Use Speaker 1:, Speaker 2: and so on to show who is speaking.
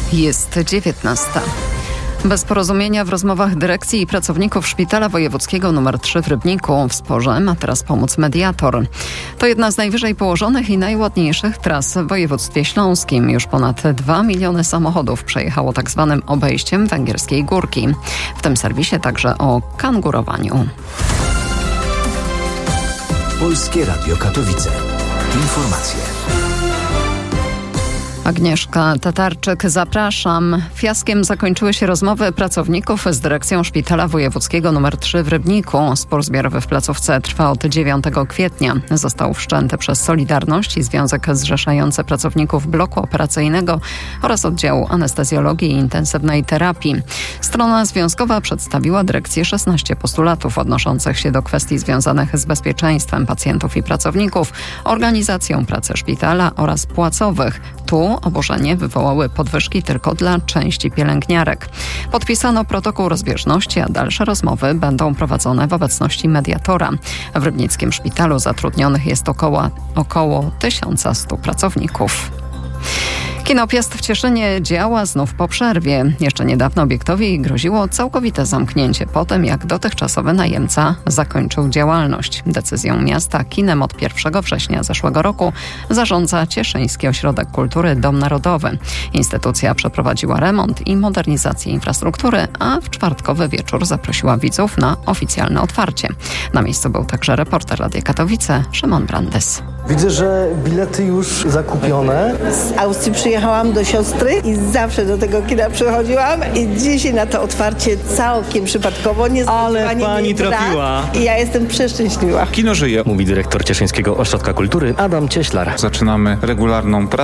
Speaker 1: Jest 19. Bez porozumienia w rozmowach dyrekcji i pracowników Szpitala Wojewódzkiego nr 3 w Rybniku w sporze ma teraz pomóc mediator. To jedna z najwyżej położonych i najładniejszych tras w województwie śląskim. Już ponad 2 miliony samochodów przejechało tak zwanym obejściem Węgierskiej Górki. W tym serwisie także o kangurowaniu.
Speaker 2: Polskie Radio Katowice. Informacje.
Speaker 1: Agnieszka Tatarczyk, zapraszam. Fiaskiem zakończyły się rozmowy pracowników z dyrekcją Szpitala Wojewódzkiego nr 3 w Rybniku. Spór zbiorowy w placówce trwa od 9 kwietnia. Został wszczęty przez Solidarność i Związek zrzeszający pracowników bloku operacyjnego oraz oddziału anestezjologii i intensywnej terapii. Strona związkowa przedstawiła dyrekcji 16 postulatów odnoszących się do kwestii związanych z bezpieczeństwem pacjentów i pracowników, organizacją pracy szpitala oraz płacowych. Tu oburzenie wywołały podwyżki tylko dla części pielęgniarek. Podpisano protokół rozbieżności, a dalsze rozmowy będą prowadzone w obecności mediatora. W rybnickim szpitalu zatrudnionych jest około 1100 pracowników. Kino Piast w Cieszynie działa znów po przerwie. Jeszcze niedawno obiektowi groziło całkowite zamknięcie po tym, jak dotychczasowy najemca zakończył działalność. Decyzją miasta kinem od 1 września zeszłego roku zarządza Cieszyński Ośrodek Kultury Dom Narodowy. Instytucja przeprowadziła remont i modernizację infrastruktury, a w czwartkowy wieczór zaprosiła widzów na oficjalne otwarcie. Na miejscu był także reporter Radia Katowice Szymon Brandys.
Speaker 3: Widzę, że bilety już zakupione.
Speaker 4: Z Austrii przyjechałam do siostry i zawsze do tego kina przychodziłam i dzisiaj na to otwarcie całkiem przypadkowo.
Speaker 5: Ale pani trafiła.
Speaker 4: I ja jestem przeszczęśliwa.
Speaker 5: Kino żyje, mówi dyrektor Cieszyńskiego Ośrodka Kultury Adam Cieślar.
Speaker 6: Zaczynamy regularną pracę.